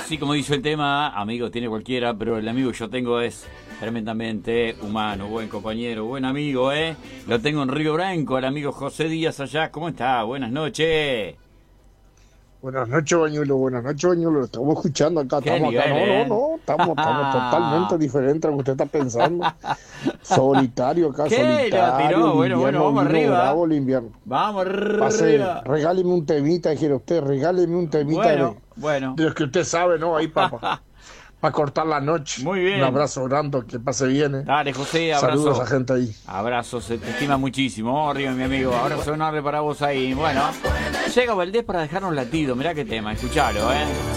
Así como dice el tema, amigo tiene cualquiera, pero el amigo que yo tengo es tremendamente humano, buen compañero, buen amigo, ¿eh? Lo tengo en Río Branco, el amigo José Díaz allá. ¿Cómo está? Buenas noches. Buenas noches, Bañuelo, lo estamos escuchando acá, Qué estamos acá, nivel, ¿eh? estamos totalmente diferentes a lo que usted está pensando. Solitario acá, ¿Qué? Lo solitario, tiró, bueno, invierno, vamos vino arriba. bravo el invierno. Vamos Pase, arriba. regáleme un temita, dijera usted, regáleme un temita Bueno. de los que usted sabe, ¿no? Ahí para cortar la noche. Muy bien. Un abrazo grande, que pase bien, ¿eh? Dale, José, abrazo. Saludos a esa gente ahí. Abrazo, se te estima muchísimo. Vamos arriba, mi amigo. Abrazo enorme para vos ahí. Bueno, llega Valdés para dejarnos latido. Mirá qué tema, escuchalo, ¿eh?